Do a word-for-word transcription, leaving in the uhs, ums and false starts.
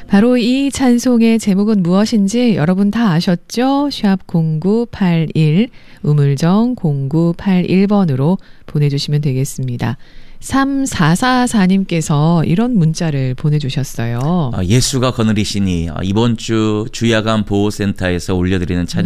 바로 이 찬송의 제목은 무엇인지 여러분 다 아셨죠? 샵 공구팔일 우물정 공구팔일 번으로 보내주시면 되겠습니다. 삼사사사님께서 이런 문자를 보내주셨어요. 예수가 거느리시니 이번 주 주야간 보호센터에서 올려드리는 찬양